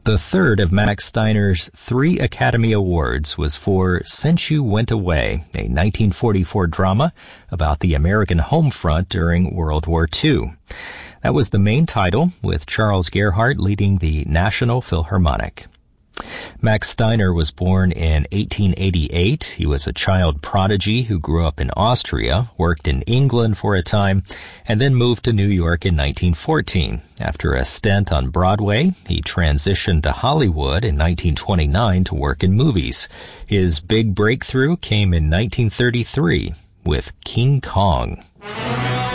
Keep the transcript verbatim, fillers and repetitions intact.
The third of Max Steiner's three Academy Awards was for Since You Went Away, a nineteen forty-four drama about the American home front during World War Two. That was the main title, with Charles Gerhardt leading the National Philharmonic. Max Steiner was born in eighteen eighty-eight. He was a child prodigy who grew up in Austria, worked in England for a time, and then moved to New York in nineteen fourteen. After a stint on Broadway, he transitioned to Hollywood in nineteen twenty-nine to work in movies. His big breakthrough came in nineteen thirty-three with King Kong.